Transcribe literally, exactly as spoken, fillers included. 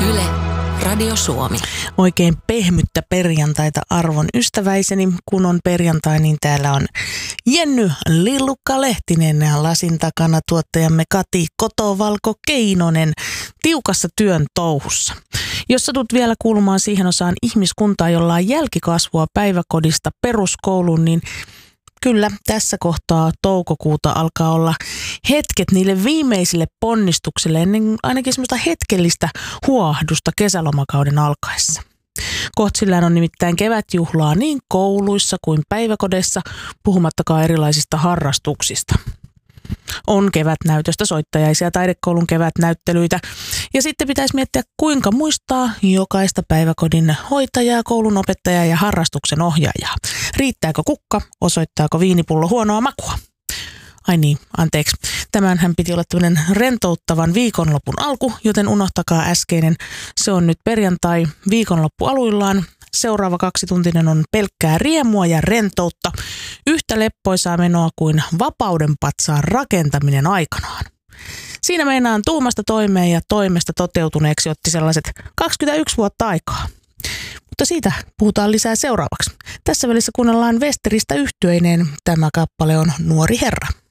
Yle, Radio Suomi. Oikein pehmyttä perjantaita arvon ystäväiseni. Kun on perjantai, niin täällä on Jenny Lillukka-Lehtinen ja lasin takana tuottajamme Kati Kotovalko-Keinonen tiukassa työn touhussa. Jos satut vielä kuulumaan siihen osaan ihmiskuntaa, jolla on jälkikasvua päiväkodista peruskouluun, niin kyllä, tässä kohtaa toukokuuta alkaa olla hetket niille viimeisille ponnistuksille ennen ainakin semmoista hetkellistä huahdusta kesälomakauden alkaessa. Kohtsillään on nimittäin kevätjuhlaa niin kouluissa kuin päiväkodeissa, puhumattakaan erilaisista harrastuksista. On kevätnäytöstä, soittajaisia, taidekoulun kevätnäyttelyitä. Ja sitten pitäisi miettiä, kuinka muistaa jokaista päiväkodin hoitajaa, koulun opettajaa ja harrastuksen ohjaajaa. Riittääkö kukka, osoittaako viinipullo huonoa makua? Ai niin, anteeksi. Tämänhän piti olla tämmöinen rentouttavan viikonlopun alku, joten unohtakaa äskeinen. Se on nyt perjantai viikonloppu aluillaan. Seuraava kaksituntinen on pelkkää riemua ja rentoutta. Yhtä leppoisaa menoa kuin vapauden patsaan rakentaminen aikanaan. Siinä meinaan tuumasta toimeen ja toimesta toteutuneeksi otti sellaiset kaksikymmentäyksi vuotta aikaa. Mutta siitä puhutaan lisää seuraavaksi. Tässä välissä kuunnellaan Westeristä yhtyeineen. Tämä kappale on Nuori herra.